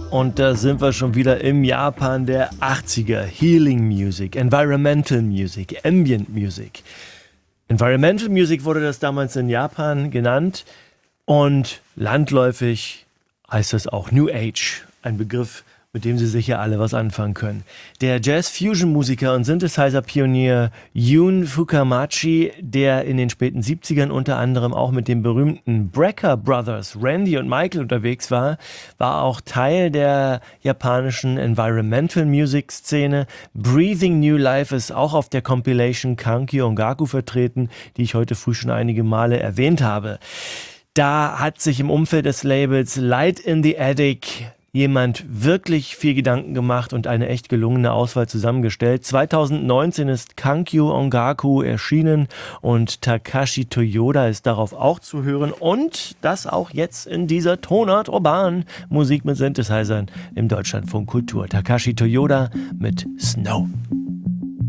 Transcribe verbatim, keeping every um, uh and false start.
Und da sind wir schon wieder im Japan der achtziger. Healing Music, Environmental Music, Ambient Music. Environmental Music wurde das damals in Japan genannt und landläufig heißt das auch New Age, ein Begriff, mit dem Sie sicher alle was anfangen können. Der Jazz-Fusion-Musiker und Synthesizer-Pionier Jun Fukamachi, der in den späten siebzigern unter anderem auch mit den berühmten Brecker Brothers, Randy und Michael, unterwegs war, war auch Teil der japanischen Environmental Music-Szene. Breathing New Life ist auch auf der Compilation Kanki Ongaku vertreten, die ich heute früh schon einige Male erwähnt habe. Da hat sich im Umfeld des Labels Light in the Attic jemand wirklich viel Gedanken gemacht und eine echt gelungene Auswahl zusammengestellt. zweitausendneunzehn ist Kankyo Ongaku erschienen und Takashi Toyoda ist darauf auch zu hören und das auch jetzt in dieser Tonart urban Musik mit Synthesizern im Deutschlandfunk Kultur. Takashi Toyoda mit Snow.